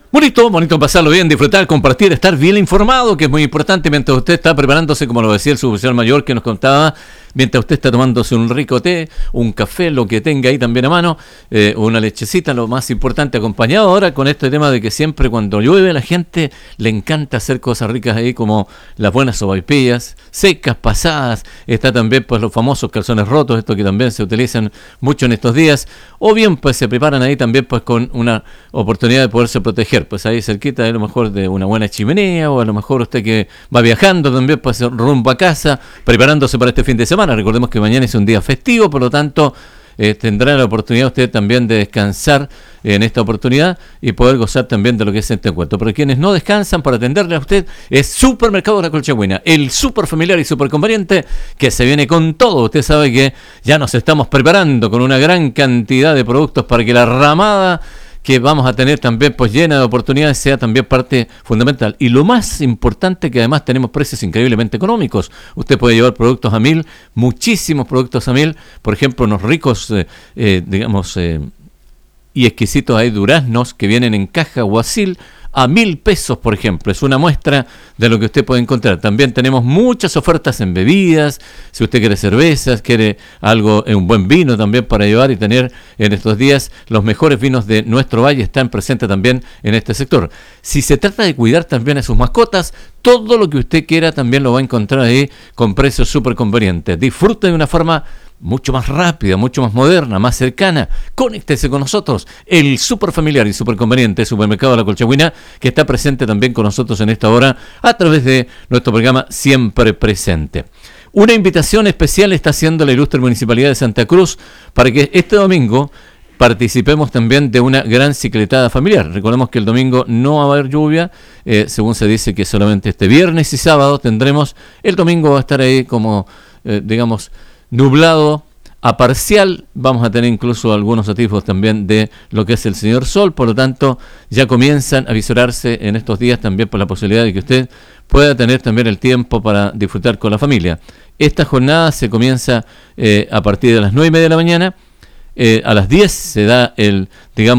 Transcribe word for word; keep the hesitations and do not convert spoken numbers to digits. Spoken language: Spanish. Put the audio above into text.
Bonito, bonito pasarlo bien, disfrutar, compartir, estar bien informado, que es muy importante mientras usted está preparándose, como lo decía el suboficial mayor que nos contaba, mientras usted está tomándose un rico té, un café, lo que tenga ahí también a mano, eh, una lechecita, lo más importante, acompañado ahora con este tema de que siempre cuando llueve a la gente le encanta hacer cosas ricas ahí, como las buenas sopaipillas, secas, pasadas, está también pues los famosos calzones rotos, estos que también se utilizan mucho en estos días, o bien pues se preparan ahí también pues con una oportunidad de poderse proteger, pues ahí cerquita a lo mejor de una buena chimenea, o a lo mejor usted que va viajando también pues rumbo a casa, preparándose para este fin de semana. Recordemos que mañana es un día festivo, por lo tanto eh, tendrá la oportunidad usted también de descansar en esta oportunidad y poder gozar también de lo que es este encuentro. Pero quienes no descansan, para atenderle a usted, es Supermercado La Colchagüina, el súper familiar y súper conveniente que se viene con todo. Usted sabe que ya nos estamos preparando con una gran cantidad de productos para que la ramada que vamos a tener también pues llena de oportunidades sea también parte fundamental. Y lo más importante, que además tenemos precios increíblemente económicos. Usted puede llevar productos a mil, muchísimos productos a mil, por ejemplo, unos ricos, eh, eh, digamos, eh, y exquisitos hay duraznos que vienen en caja guasil a mil pesos, por ejemplo. Es una muestra de lo que usted puede encontrar. También tenemos muchas ofertas en bebidas. Si usted quiere cervezas, quiere algo, un buen vino también para llevar y tener en estos días los mejores vinos de nuestro valle están presentes también en este sector. Si se trata de cuidar también a sus mascotas, todo lo que usted quiera también lo va a encontrar ahí con precios súper convenientes. Disfrute de una forma mucho más rápida, mucho más moderna, más cercana. Conéctese con nosotros, el súper familiar y súper conveniente Supermercado La Colchagüina, que está presente también con nosotros en esta hora a través de nuestro programa Siempre Presente. Una invitación especial está haciendo la ilustre Municipalidad de Santa Cruz para que este domingo participemos también de una gran cicletada familiar. Recordemos que el domingo no va a haber lluvia, eh, según se dice que solamente este viernes y sábado tendremos. El domingo va a estar ahí como, eh, digamos, nublado a parcial. Vamos a tener incluso algunos atisbos también de lo que es el señor sol, por lo tanto ya comienzan a visorarse en estos días también por la posibilidad de que usted pueda tener también el tiempo para disfrutar con la familia. Esta jornada se comienza eh, a partir de las nueve y media de la mañana, eh, a las diez se da el, digamos,